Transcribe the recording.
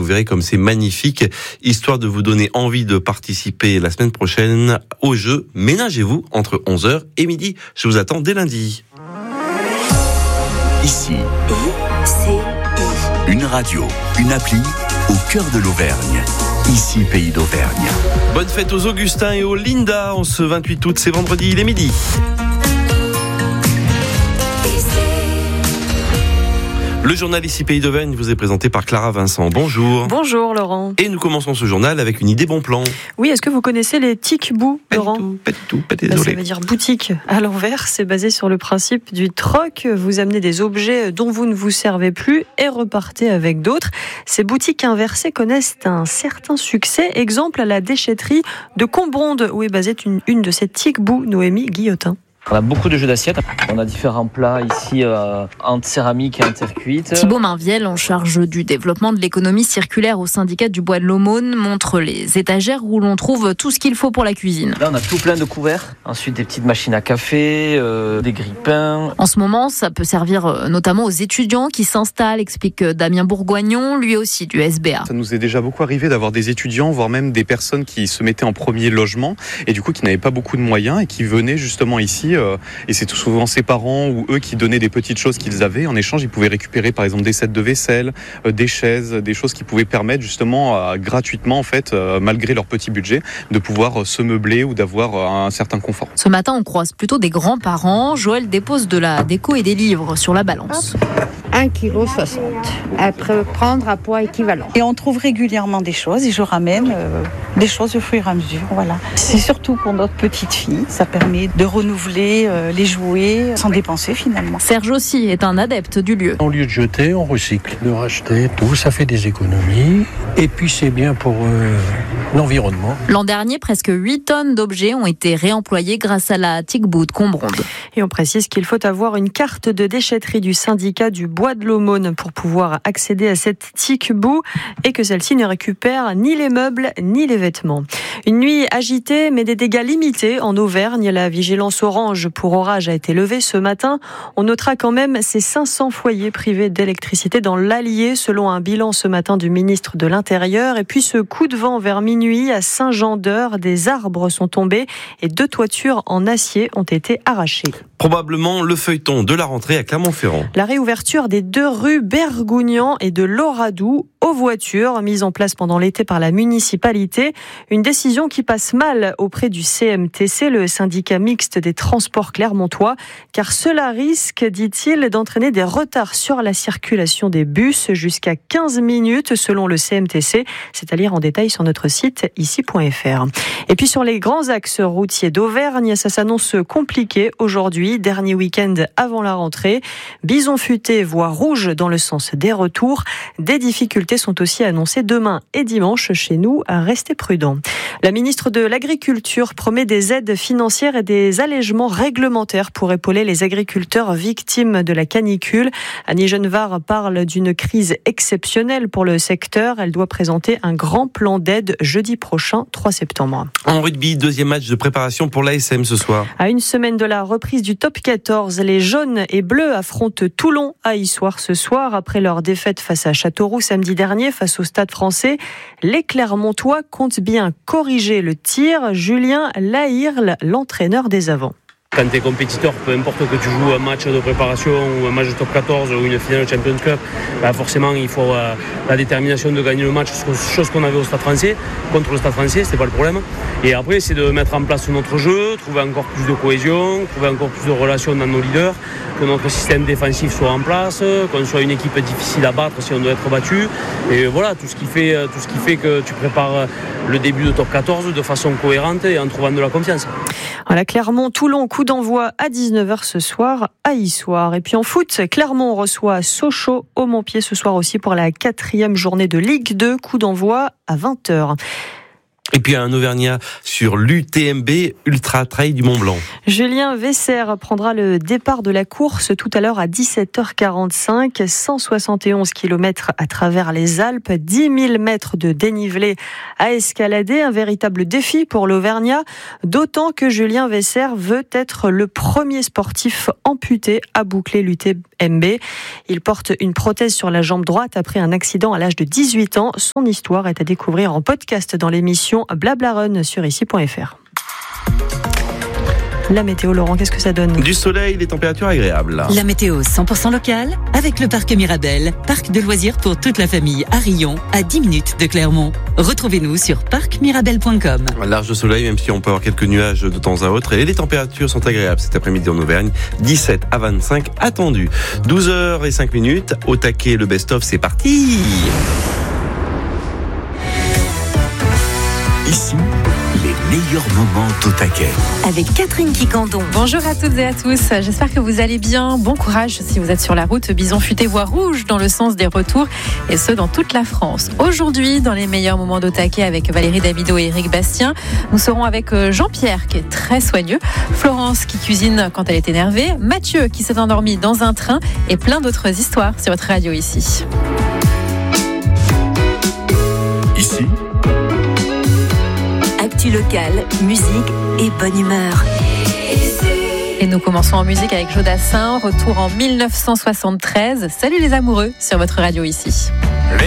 vous verrez comme c'est magnifique, histoire de vous donner envie de participer la semaine prochaine au jeu Ménagez-vous entre 11h et midi. Je vous attends dès lundi. Ici, une radio, une appli au cœur de l'Auvergne. Ici, Pays d'Auvergne. Bonne fête aux Augustins et aux Linda en ce 28 août, c'est vendredi, il est midi. Le journal Ici Pays d'Auvergne vous est présenté par Clara Vincent. Bonjour. Bonjour Laurent. Et nous commençons ce journal avec une idée bon plan. Oui, est-ce que vous connaissez les Tic-Bou, Laurent ? Pas du tout, désolé. Ça veut dire boutique à l'envers. C'est basé sur le principe du troc. Vous amenez des objets dont vous ne vous servez plus et repartez avec d'autres. Ces boutiques inversées connaissent un certain succès. Exemple à la déchetterie de Combronde, où est basée une de ces Tic-Bou, Noémie Guillotin. On a beaucoup de jeux d'assiettes. On a différents plats ici en céramique et en terre cuite. Thibaut Mainviel, en charge du développement de l'économie circulaire au syndicat du Bois de l'Aumône, montre les étagères où l'on trouve tout ce qu'il faut pour la cuisine. Là, on a tout plein de couverts. Ensuite, des petites machines à café, des grille-pains. En ce moment, ça peut servir notamment aux étudiants qui s'installent, explique Damien Bourgoignon, lui aussi du SBA. Ça nous est déjà beaucoup arrivé d'avoir des étudiants, voire même des personnes qui se mettaient en premier logement et du coup qui n'avaient pas beaucoup de moyens et qui venaient justement ici. Et c'est tout souvent ses parents ou eux qui donnaient des petites choses qu'ils avaient. En échange, ils pouvaient récupérer par exemple des sets de vaisselle, des chaises, des choses qui pouvaient permettre justement gratuitement, en fait, malgré leur petit budget, de pouvoir se meubler ou d'avoir un certain confort. Ce matin, on croise plutôt des grands-parents. Joël dépose de la déco et des livres sur la balance. 1,60 kg à prendre à poids équivalent. Et on trouve régulièrement des choses et je ramène des choses au fur et à mesure. Voilà. C'est surtout pour notre petite fille. Ça permet de renouveler les jouets sans dépenser finalement. Serge aussi est un adepte du lieu. Au lieu de jeter, on recycle, de racheter tout. Ça fait des économies et puis c'est bien pour l'environnement. L'an dernier, presque 8 tonnes d'objets ont été réemployés grâce à la Tic-Bou de Combronde. Et on précise qu'il faut avoir une carte de déchetterie du syndicat du Bois de l'Aumône pour pouvoir accéder à cette Tic-Bou et que celle-ci ne récupère ni les meubles ni les vêtements. Une nuit agitée mais des dégâts limités en Auvergne. La vigilance orange pour orage a été levée ce matin. On notera quand même ces 500 foyers privés d'électricité dans l'Allier selon un bilan ce matin du ministre de l'Intérieur. Et puis ce coup de vent vers minuit à Saint-Jean-d'Eure, des arbres sont tombés et 2 toitures en acier ont été arrachées. Probablement le feuilleton de la rentrée à Clermont-Ferrand. La réouverture des 2 rues Bergougnan et de Loradou aux voitures, mise en place pendant l'été par la municipalité. Une décision qui passe mal auprès du CMTC, le syndicat mixte des transports clermontois, car cela risque, dit-il, d'entraîner des retards sur la circulation des bus jusqu'à 15 minutes selon le CMTC. C'est à lire en détail sur notre site ici.fr. Et puis sur les grands axes routiers d'Auvergne, ça s'annonce compliqué aujourd'hui, dernier week-end avant la rentrée. Bison futé, voie rouge dans le sens des retours. Des difficultés sont aussi annoncées demain et dimanche chez nous. Restez prudents. La ministre de l'Agriculture promet des aides financières et des allègements réglementaires pour épauler les agriculteurs victimes de la canicule. Annie Genevard parle d'une crise exceptionnelle pour le secteur. Elle doit présenter un grand plan d'aide jeudi prochain, 3 septembre. En rugby, 2e match de préparation pour l'ASM ce soir. À une semaine de la reprise du top 14, les jaunes et bleus affrontent Toulon à Issoire ce soir. Après leur défaite face à Châteauroux samedi dernier face au Stade français, les Clermontois comptent bien corriger le tir. Julien Lahirle, l'entraîneur des avants. Quand tu es compétiteur, peu importe que tu joues un match de préparation ou un match de top 14 ou une finale de Champions Cup, forcément il faut la détermination de gagner le match, chose qu'on avait au Stade français. Contre le Stade français, c'était pas le problème. Et après, c'est de mettre en place notre jeu, trouver encore plus de cohésion, trouver encore plus de relations dans nos leaders, que notre système défensif soit en place, qu'on soit une équipe difficile à battre si on doit être battu. Et voilà, tout ce qui fait que tu prépares le début de top 14 de façon cohérente et en trouvant de la confiance. Voilà, Clermont-Toulon, coup d'envoi à 19h ce soir à Issoire. Et puis en foot, Clermont reçoit Sochaux au Montpied ce soir aussi pour la 4e journée de Ligue 2, coup d'envoi à 20h. Et puis un Auvergnat sur l'UTMB Ultra Trail du Mont-Blanc. Julien Vesser prendra le départ de la course tout à l'heure à 17h45. 171 km à travers les Alpes, 10 000 mètres de dénivelé à escalader. Un véritable défi pour l'Auvergnat, d'autant que Julien Vesser veut être le premier sportif amputé à boucler l'UTMB MB. Il porte une prothèse sur la jambe droite après un accident à l'âge de 18 ans. Son histoire est à découvrir en podcast dans l'émission Blabla Run sur ici.fr. La météo, Laurent, qu'est-ce que ça donne ? Du soleil, des températures agréables. La météo 100% locale avec le parc Mirabel, parc de loisirs pour toute la famille à Rion, à 10 minutes de Clermont. Retrouvez-nous sur parcmirabel.com. Large soleil, même si on peut avoir quelques nuages de temps à autre. Et les températures sont agréables cet après-midi en Auvergne. 17 à 25 attendus. 12h05. Au taquet, le best-of, c'est parti. Ici, les meilleurs moments d'Au taquet. Avec Catherine Quicandon. Bonjour à toutes et à tous, j'espère que vous allez bien. Bon courage si vous êtes sur la route. Bison futé voie rouge dans le sens des retours, et ce dans toute la France. Aujourd'hui, dans les meilleurs moments d'Au taquet avec Valérie Damido et Eric Bastien, nous serons avec Jean-Pierre qui est très soigneux, Florence qui cuisine quand elle est énervée, Mathieu qui s'est endormi dans un train et plein d'autres histoires sur votre radio ici. Ici, Actu locale, musique et bonne humeur. Et nous commençons en musique avec Jodassin, retour en 1973. Salut les amoureux sur votre radio ici.